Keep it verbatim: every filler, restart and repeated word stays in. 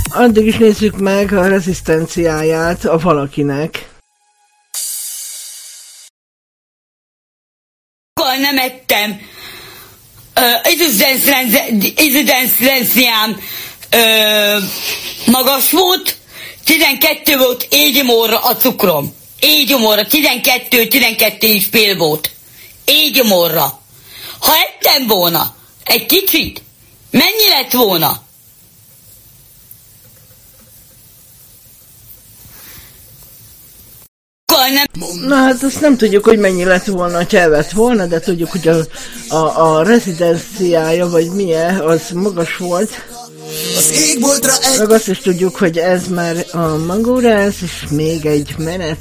Addig is nézzük meg a rezisztenciáját a valakinek. Nem ettem. Izidenciám magas volt, tizenkettő volt égyomorra a cukrom. Égyomorra, tizenkettő tizenkettő és fél volt. Égyomorra. Ha ettem volna egy kicsit, mennyi lett volna? Na hát azt nem tudjuk, hogy mennyi lett volna, ha evett volna, de tudjuk, hogy a, a, a rezidenciája, vagy milyen, az magas volt. Meg azt is tudjuk, hogy ez már a Mangórász, és még egy menet